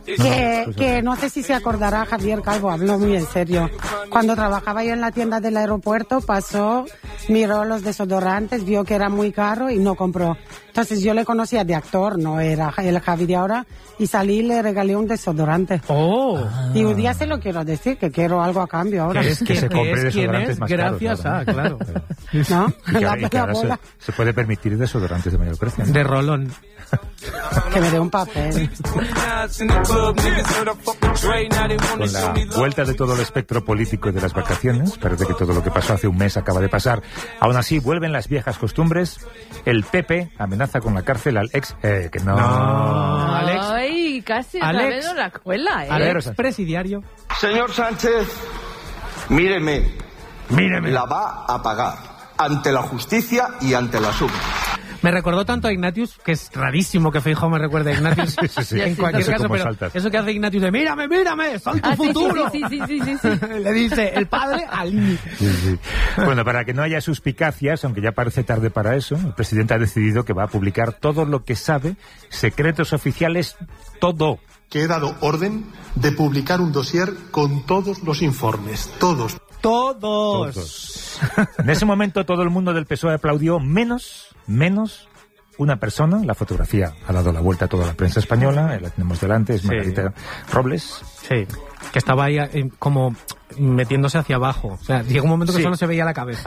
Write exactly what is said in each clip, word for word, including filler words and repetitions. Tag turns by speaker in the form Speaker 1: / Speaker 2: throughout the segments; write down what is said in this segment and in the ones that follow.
Speaker 1: Que, que no sé si se acordará, Javier Calvo, habló muy en serio. Cuando trabajaba yo en la tienda del aeropuerto, pasó, miró los desodorantes, vio que era muy caro y no compró. Entonces yo le conocía de actor, no era el Javi de ahora, y salí y le regalé un desodorante.
Speaker 2: ¡Oh!
Speaker 1: Y un día se lo quiero decir, que quiero algo a cambio ahora.
Speaker 3: Que es que se compre desodorantes más caros.
Speaker 2: Gracias a, claro.
Speaker 1: ¿No?
Speaker 3: Y que,
Speaker 1: La,
Speaker 3: y que
Speaker 1: la
Speaker 3: ahora se,
Speaker 1: bola.
Speaker 3: se puede permitir desodorantes de mayor precio, ¿no?
Speaker 2: De rolón.
Speaker 1: Que me dé un papel.
Speaker 3: Con la vuelta de todo el espectro político y de las vacaciones, parece que todo lo que pasó hace un mes acaba de pasar. Aún así, vuelven las viejas costumbres. El P P amenaza con la cárcel al ex... Eh, que no...
Speaker 2: No, Alex.
Speaker 4: Ay, casi otra
Speaker 2: Alex.
Speaker 4: vez en la escuela, ¿eh?
Speaker 2: Alex, presidiario.
Speaker 5: Señor Sánchez, míreme.
Speaker 3: Míreme.
Speaker 5: La va a pagar ante la justicia y ante la suma.
Speaker 2: Me recordó tanto a Ignatius, que es rarísimo que Feijóo me recuerde a Ignatius.
Speaker 3: Sí, sí, sí.
Speaker 2: En cualquier
Speaker 3: No sé
Speaker 2: caso,
Speaker 3: cómo
Speaker 2: pero
Speaker 3: saltas.
Speaker 2: eso que hace Ignatius de mírame, mírame, soy tu
Speaker 4: Ah, sí,
Speaker 2: futuro.
Speaker 4: sí, sí, sí, sí, sí, sí.
Speaker 2: Le dice el padre al niño.
Speaker 3: Sí, sí. Bueno, para que no haya suspicacias, aunque ya parece tarde para eso, el presidente ha decidido que va a publicar todo lo que sabe, secretos oficiales, todo.
Speaker 6: Que he dado orden de publicar un dossier con todos los informes, todos.
Speaker 2: Todos.
Speaker 3: Todos. En ese momento todo el mundo del P S O E aplaudió, menos, menos una persona. La fotografía ha dado la vuelta a toda la prensa española, la tenemos delante, es Margarita sí. Robles.
Speaker 2: Sí, que estaba ahí eh, como metiéndose hacia abajo. O sea, llegó un momento que sí. solo se veía la cabeza.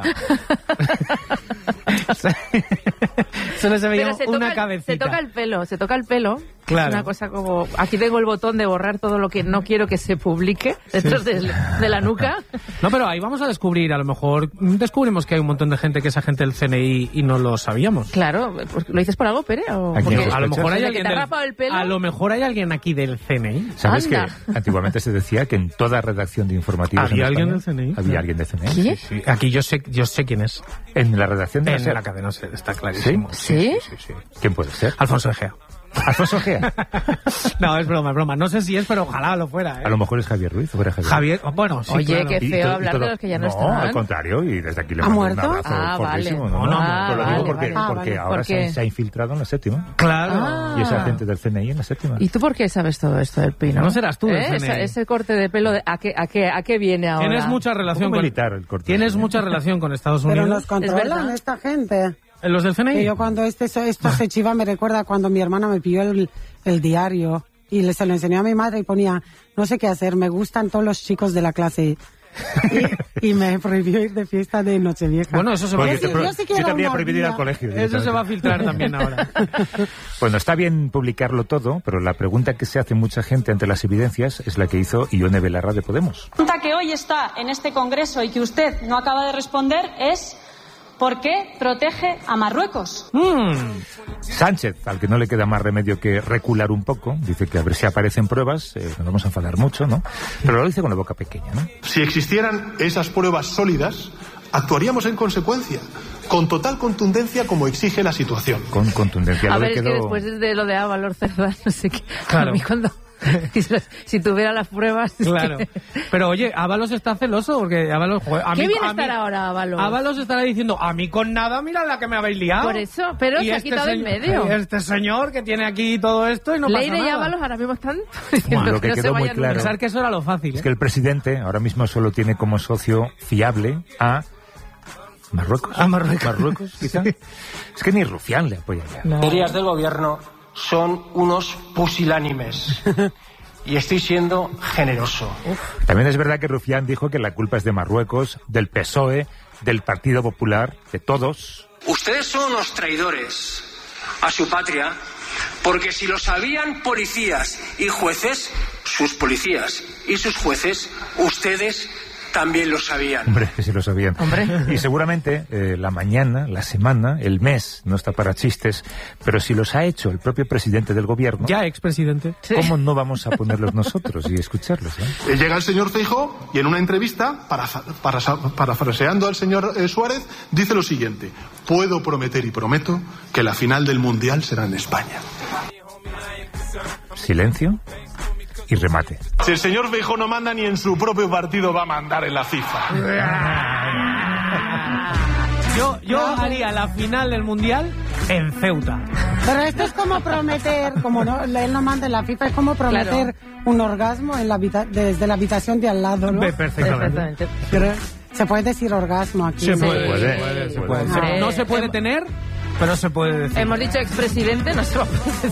Speaker 2: Solo se veía
Speaker 4: se
Speaker 2: una
Speaker 4: toca,
Speaker 2: cabecita.
Speaker 4: Se toca el pelo, se toca el pelo.
Speaker 2: Claro.
Speaker 4: Es una cosa como... Aquí tengo el botón de borrar todo lo que no quiero que se publique dentro sí. de, de la nuca.
Speaker 2: No, pero ahí vamos a descubrir, a lo mejor descubrimos que hay un montón de gente que es agente del C N I y no lo sabíamos.
Speaker 4: Claro, pues, ¿lo dices por algo, Pere? ¿O
Speaker 3: porque
Speaker 2: a lo mejor hay alguien
Speaker 4: te
Speaker 2: del,
Speaker 4: ha rapado el pelo?
Speaker 2: A lo mejor hay alguien aquí del C N I.
Speaker 3: ¿Sabes
Speaker 4: Anda.
Speaker 3: que antiguamente se decía que en toda redacción de informativos
Speaker 2: había
Speaker 3: en
Speaker 2: alguien
Speaker 3: España,
Speaker 2: del C N I?
Speaker 3: había alguien del C N I?
Speaker 4: ¿Qué?
Speaker 2: Sí, sí. Aquí yo sé, yo sé quién es.
Speaker 3: En la redacción de la,
Speaker 2: en
Speaker 3: SER.
Speaker 2: la cadena SER, está clarísimo.
Speaker 4: ¿Sí?
Speaker 2: Sí, sí, sí.
Speaker 3: ¿Quién puede ser?
Speaker 2: Alfonso Egea.
Speaker 3: Alfonso Egea.
Speaker 2: No, es broma, es broma. No sé si es, pero ojalá lo fuera, ¿eh?
Speaker 3: A lo mejor es Javier Ruiz, o fuera Javier.
Speaker 2: Javier, bueno, sí,
Speaker 4: Oye,
Speaker 2: claro.
Speaker 4: qué
Speaker 3: Y
Speaker 4: feo
Speaker 3: todo- y
Speaker 4: hablar
Speaker 3: todo-
Speaker 4: de los que ya no,
Speaker 3: no
Speaker 4: están.
Speaker 3: al contrario, y desde aquí le
Speaker 1: ¿Ha
Speaker 3: mando un
Speaker 1: muerto?
Speaker 3: abrazo
Speaker 4: Ah,
Speaker 3: fortísimo.
Speaker 4: vale.
Speaker 3: No, no,
Speaker 4: Ah,
Speaker 3: pero lo
Speaker 4: vale,
Speaker 3: digo porque,
Speaker 1: vale.
Speaker 3: porque
Speaker 1: Ah, vale.
Speaker 3: ahora
Speaker 4: ¿Por
Speaker 3: se,
Speaker 4: qué?
Speaker 3: se ha infiltrado en la séptima.
Speaker 2: Claro.
Speaker 4: Ah.
Speaker 3: Y es agente del C N I en la séptima.
Speaker 4: ¿Y tú por qué sabes todo esto del pino?
Speaker 2: No serás tú del
Speaker 4: ¿Eh?
Speaker 2: C N I.
Speaker 4: Ese, ese corte de pelo, de, ¿a, qué, a, qué, ¿a qué viene ahora?
Speaker 2: Tienes mucha relación
Speaker 3: Un poco
Speaker 2: con
Speaker 3: militar el corte.
Speaker 2: Tienes mucha relación con Estados
Speaker 1: Pero
Speaker 2: Unidos.
Speaker 1: nos controlan
Speaker 4: verdad.
Speaker 1: esta gente.
Speaker 2: ¿En los del C N I?
Speaker 1: Que yo cuando este, esto se chiva me recuerda cuando mi hermana me pidió el, el diario y le, se lo enseñó a mi madre y ponía, no sé qué hacer, me gustan todos los chicos de la clase. Y, y me prohibió ir de fiesta de Nochevieja.
Speaker 2: Bueno, eso se va a
Speaker 3: Porque te,
Speaker 1: sí,
Speaker 3: pro-
Speaker 1: yo sí
Speaker 3: sí
Speaker 1: quiero
Speaker 3: te habría
Speaker 1: una
Speaker 3: prohibido ir al
Speaker 1: orgía.
Speaker 3: colegio.
Speaker 2: Eso se va a
Speaker 3: directamente.
Speaker 2: filtrar también ahora.
Speaker 3: Bueno, está bien publicarlo todo, pero la pregunta que se hace mucha gente ante las evidencias es la que hizo Ione Belarra de Podemos.
Speaker 7: La pregunta que hoy está en este Congreso y que usted no acaba de responder es ¿por qué protege a Marruecos?
Speaker 2: Mm.
Speaker 3: Sánchez, al que no le queda más remedio que recular un poco, dice que a ver si aparecen pruebas, eh, nos vamos a enfadar mucho, ¿no? Pero lo dice con la boca pequeña, ¿no?
Speaker 6: Si existieran esas pruebas sólidas, actuaríamos en consecuencia, con total contundencia como exige la situación.
Speaker 3: Con contundencia.
Speaker 4: A
Speaker 3: Lo
Speaker 4: ver,
Speaker 3: le
Speaker 4: es que
Speaker 3: quedó-
Speaker 4: después de lo de Ábalos Cerdán, no sé qué.
Speaker 2: Claro.
Speaker 4: A mí cuando... si tuviera las pruebas... es
Speaker 2: Claro.
Speaker 4: que-
Speaker 2: Pero oye, Ábalos está celoso porque Ábalos... joder, a
Speaker 4: ¿Qué
Speaker 2: mí,
Speaker 4: viene
Speaker 2: a
Speaker 4: a estar
Speaker 2: mí-
Speaker 4: ahora Ábalos?
Speaker 2: Ábalos estará diciendo, a mí con nada, mira la que me habéis liado.
Speaker 4: Por eso, pero
Speaker 2: Y
Speaker 4: se ha
Speaker 2: este
Speaker 4: quitado en
Speaker 2: señor-
Speaker 4: medio.
Speaker 2: y Este señor que tiene aquí todo esto y no
Speaker 4: Leire
Speaker 2: pasa
Speaker 4: y
Speaker 2: nada.
Speaker 4: Ábalos ahora mismo están
Speaker 3: Bueno,
Speaker 4: diciendo
Speaker 3: lo que
Speaker 4: no se
Speaker 3: quedó muy
Speaker 4: vayan
Speaker 3: claro-
Speaker 4: nunca.
Speaker 2: Pensar que eso era lo fácil, ¿eh?
Speaker 3: Es que el presidente ahora mismo solo tiene como socio fiable a Marruecos.
Speaker 2: A Marruecos.
Speaker 3: Marruecos, quizá. Es que ni Rufián le apoya ya.
Speaker 2: No.
Speaker 8: Señorías del gobierno son unos pusilánimes y estoy siendo generoso.
Speaker 3: También es verdad que Rufián dijo que la culpa es de Marruecos, del P S O E, del Partido Popular, de todos.
Speaker 8: Ustedes son unos traidores a su patria porque si lo sabían policías y jueces, sus policías y sus jueces, ustedes también lo sabían.
Speaker 3: Hombre, que sí lo sabían.
Speaker 4: Hombre.
Speaker 3: Y seguramente eh, la mañana, la semana, el mes, no está para chistes, pero si los ha hecho el propio presidente del gobierno,
Speaker 2: Ya expresidente.
Speaker 3: ¿cómo no vamos a ponerlos nosotros y escucharlos? eh?
Speaker 6: Eh, Llega el señor Feijóo y en una entrevista, para, para, parafraseando al señor eh, Suárez, dice lo siguiente: puedo prometer y prometo que la final del Mundial será en España.
Speaker 3: Silencio y remate.
Speaker 6: Si el señor Feijóo no manda, ni en su propio partido va a mandar en la FIFA.
Speaker 2: Yo, yo haría la final del Mundial en Ceuta.
Speaker 1: Pero esto es como prometer, como no, él no manda en la FIFA, es como prometer claro. un orgasmo en la habita- desde la habitación de al lado, ¿no?
Speaker 2: Perfectamente.
Speaker 1: Pero se puede decir orgasmo aquí.
Speaker 2: Se
Speaker 1: ¿no?
Speaker 2: puede,
Speaker 3: puede,
Speaker 2: puede, se
Speaker 3: puede.
Speaker 2: puede.
Speaker 4: Hombre,
Speaker 2: No se puede tener, pero se puede decir.
Speaker 4: Hemos dicho expresidente, no se va a poder decir.